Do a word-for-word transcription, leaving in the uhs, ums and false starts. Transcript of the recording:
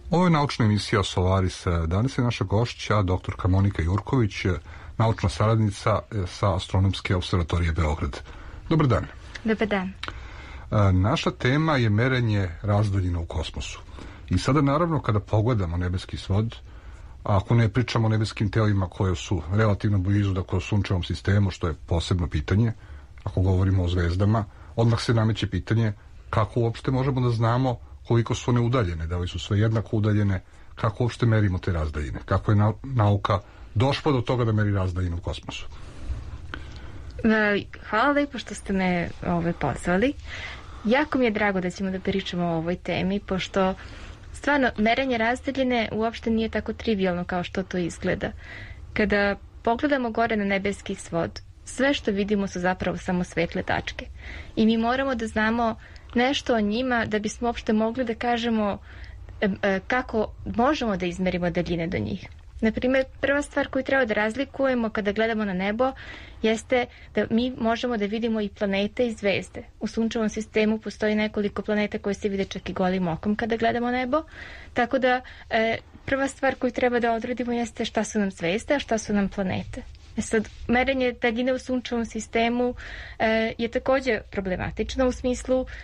Ovo je naučna emisija Solaris. Danas je naša gošća doktorka Monika Jurković, naučna saradnica sa Astronomske observatorije Beograd. Dobar dan. Dobar dan. Naša tema je merenje razdaljina u kosmosu. I sada naravno kada pogledamo nebeski svod, ako ne pričamo o nebeskim telima koje su relativno blizu, dakle o sunčevom sistemu, što je posebno pitanje, ako govorimo o zvezdama, odmah se nameće pitanje kako uopšte možemo da znamo koliko su one udaljene, da li su sve jednako udaljene, kako uopšte merimo te razdaljine, kako je nauka došla do toga da meri razdaljine u kosmosu. Hvala lepo što ste me ovaj, pozvali. Jako mi je drago da ćemo da pričamo o ovoj temi, pošto stvarno merenje razdaljine uopšte nije tako trivialno kao što to izgleda. Kada pogledamo gore na nebeski svod, sve što vidimo su zapravo samo svetle tačke. I mi moramo da znamo nešto o njima da bismo uopšte mogli da kažemo kako možemo da izmerimo daljine do njih. Naprimjer, prva stvar koju treba da razlikujemo kada gledamo na nebo jeste da mi možemo da vidimo i planete i zvezde. U sunčevom sistemu postoji nekoliko planeta koje se vide čak i golim okom kada gledamo nebo. Tako da e, prva stvar koju treba da odredimo jeste šta su nam zvezde, a šta su nam planete. E sad, merenje daljine u sunčevom sistemu e, je takođe problematično u smislu